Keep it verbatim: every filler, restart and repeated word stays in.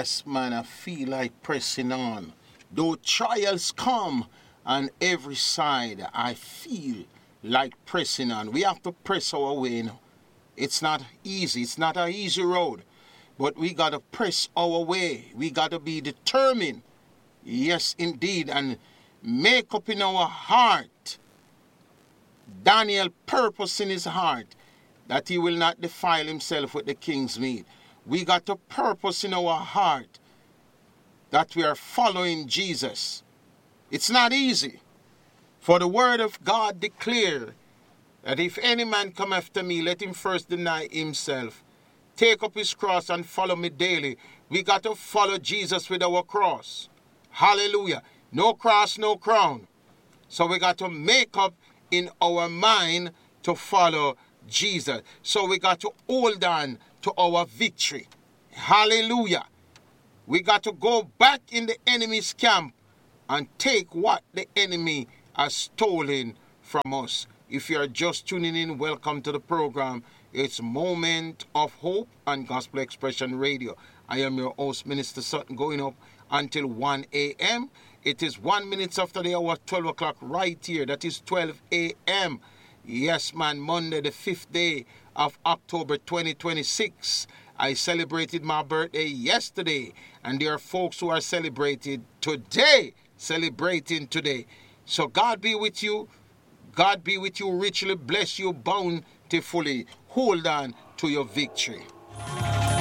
Yes, man, I feel like pressing on. Though trials come on every side, I feel like pressing on. We have to press our way, you know. It's not easy. It's not an easy road. But we got to press our way. We got to be determined. Yes, indeed. And make up in our heart. Daniel purpose in his heart that he will not defile himself with the king's meat. We got to purpose in our heart that we are following Jesus. It's not easy. For the word of God declare that if any man come after me, let him first deny himself, take up his cross and follow me daily. We got to follow Jesus with our cross. Hallelujah. No cross, no crown. So we got to make up in our mind to follow Jesus. So we got to hold on to our victory. Hallelujah. We got to go back in the enemy's camp and take what the enemy has stolen from us. If you are just tuning in, welcome to the program. It's Moment of Hope on Gospel Expression Radio. I am your host, Minister Sutton, going up until one a.m. It is one minute after the hour, twelve o'clock right here. That is twelve a.m. Yes, man, Monday, the fifth day of October twenty twenty-six. I celebrated my birthday yesterday, and there are folks who are celebrating today, celebrating today. So God be with you. God be with you, richly bless you bountifully. Hold on to your victory.